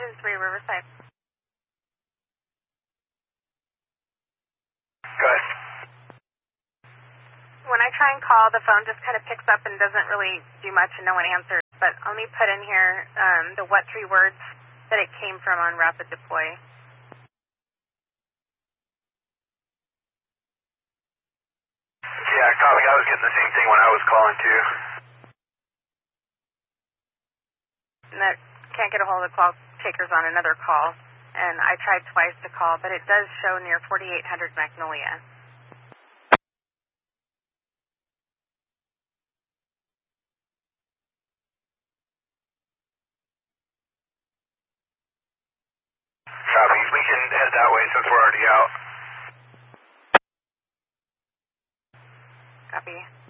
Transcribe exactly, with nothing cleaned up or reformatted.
News three Riverside. Good. When I try and call, the phone just kind of picks up and doesn't really do much and no one answers. But let me put in here um, the what three words that it came from on Rapid Deploy. Yeah, copy. I was getting the same thing when I was calling too. And that can't get a hold of the call takers on another call. And I tried twice to call, but it does show near forty-eight hundred Magnolia. Copy. We can head that way since we're already out. Copy.